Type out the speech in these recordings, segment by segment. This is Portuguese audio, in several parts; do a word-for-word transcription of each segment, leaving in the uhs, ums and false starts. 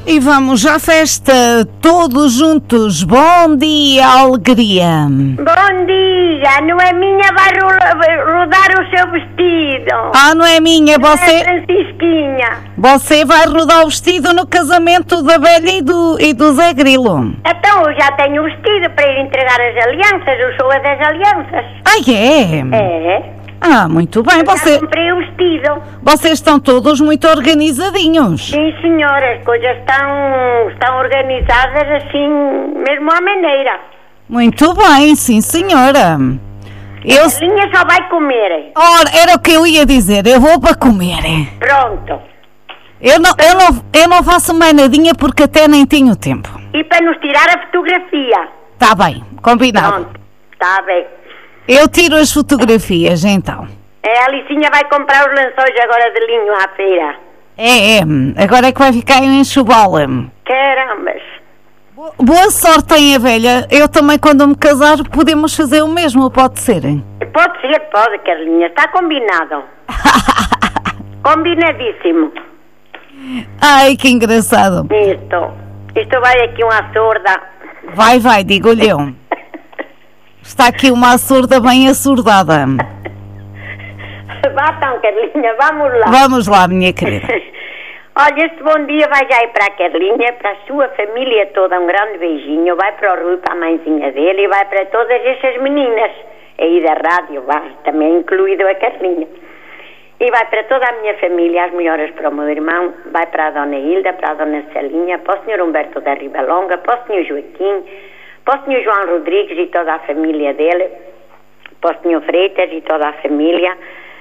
E vamos à festa, todos juntos. Bom dia, alegria. Bom dia, não é minha, vai ro- rodar o seu vestido. Ah, não é minha, você... É Francisquinha. Você vai rodar o vestido no casamento da velha e do, e do Zé Grilo. Então, eu já tenho o vestido para ir entregar as alianças, eu sou a das alianças. Ah, é? É, Ah, muito bem. eu Você, já comprei o vestido. vocês estão todos muito organizadinhos. Sim, senhora, as coisas estão, estão organizadas assim, mesmo à maneira. Muito bem, sim, senhora. Eu... A linha só vai comer. Ora, era o que eu ia dizer, eu vou para comer. Pronto. Eu não, eu não, eu não faço mais nadinha porque até nem tenho tempo. E para nos tirar a fotografia. Tá bem, combinado. Pronto, está bem. Eu tiro as fotografias, então. É, a Alicinha vai comprar os lençóis agora de linho à feira. É, é, agora é que vai ficar em enxoval. Carambas. Boa sorte aí, a velha. Eu também, quando me casar, podemos fazer o mesmo, pode ser? Pode ser, pode, Carlinha. Está combinado. Combinadíssimo. Ai, que engraçado. Isto. Isto vai aqui uma surda. Vai, vai, digo-lhe um. Está aqui uma surda bem assurdada. Vá então, Carlinha, vamos lá. Vamos lá, minha querida. Olha, este bom dia vai já ir para a Carlinha, para a sua família toda, um grande beijinho. Vai para o Rui, para a mãezinha dele e vai para todas essas meninas aí da rádio, vá, também incluído a Carlinha. E vai para toda a minha família, as melhoras para o meu irmão, vai para a dona Hilda, para a dona Celinha, para o senhor Humberto da Ribalonga, para o senhor Joaquim, para o senhor João Rodrigues e toda a família dele, para o senhor Freitas e toda a família,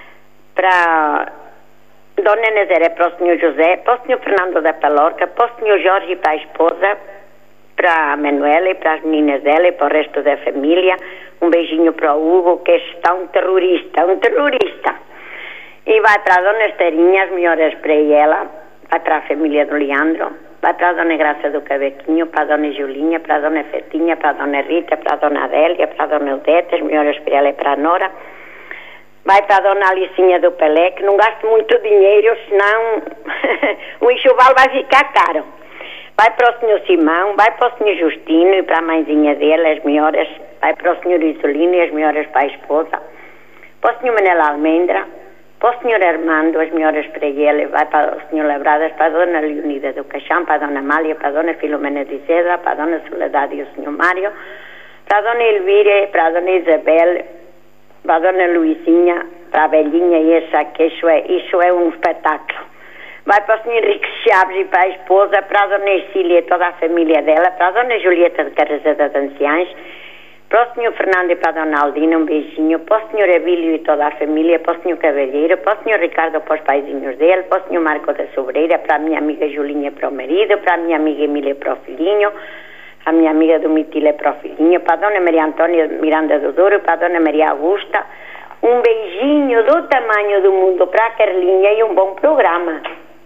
para dona Nazaré, para o senhor José, para o senhor Fernando da Palorca, para o senhor Jorge e para a esposa, para a Manuela e para as meninas dela e para o resto da família. Um beijinho para o Hugo, que está um terrorista, um terrorista. E vai para a dona Estarinha, as melhoras para ela, vai para a família do Leandro, vai para a dona Graça do Cabequinho, para a dona Julinha, para a dona Fetinha, para a dona Rita, para a dona Adélia, para a dona Odete, as melhoras para ela e para a Nora. Vai para a dona Alicinha do Pelé, que não gaste muito dinheiro, senão o enxoval vai ficar caro. Vai para o senhor Simão, vai para o senhor Justino e para a mãezinha dele, as melhoras. Vai para o senhor Isolino e as melhoras para a esposa. Para o senhor Manela Almendra, para o senhor Armando, as melhoras para ele. Vai para o senhor Labradas, para a dona Leonida do Caixão, para a dona Amália, para a dona Filomena de Seda, para a dona Soledade e o senhor Mário, para a dona Elvira, para a dona Isabel, para a dona Luizinha, para a velhinha e essa, que isso é, isso é um espetáculo. Vai para o senhor Henrique Chaves e para a esposa, para a dona Ercília e toda a família dela, para a dona Julieta de Carrasada de Anciães, para o senhor Fernando e para a dona Aldina, um beijinho, para o senhor Abílio e toda a família, para o senhor Cavalheiro, para o senhor Ricardo, para os paizinhos dele, para o senhor Marco da Sobreira, para a minha amiga Julinha, para o marido, para a minha amiga Emília, para o filhinho, a minha amiga Domitila, para o filhinho, para a dona Maria Antônia Miranda do Douro, para a dona Maria Augusta, um beijinho do tamanho do mundo para a Carlinha e um bom programa.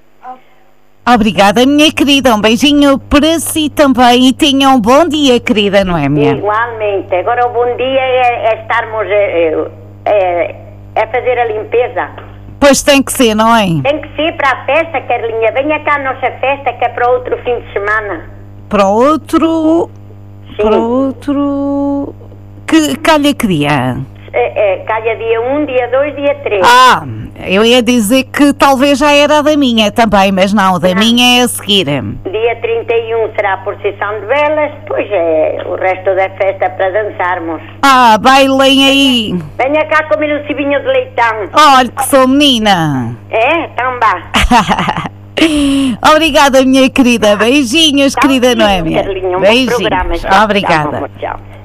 Obrigada, minha querida. Um beijinho para si também e tenha um bom dia, querida Noémia. Igualmente. Agora o bom dia é, é estarmos é, é, é fazer a limpeza. Pois tem que ser, não é? Tem que ser para a festa, Carlinha. Venha cá a nossa festa, que é para outro fim de semana. Para outro... Sim. Para outro... Que calha que dia? É, é, calha dia um, dia dois, dia três. Ah, eu ia dizer que talvez já era a da minha também, mas não, da não. minha é a seguir. Dia trinta e um será a procissão de velas, depois é o resto da festa para dançarmos. Ah, bailem aí. Venha cá comer um cibinho de leitão. Olha que sou menina. É? Então vá. Obrigada, minha querida. Beijinhos, Tchau, querida sim, Noémia. Carlinha, um bom Beijinhos. programa. Tchau, Obrigada. tchau, tchau.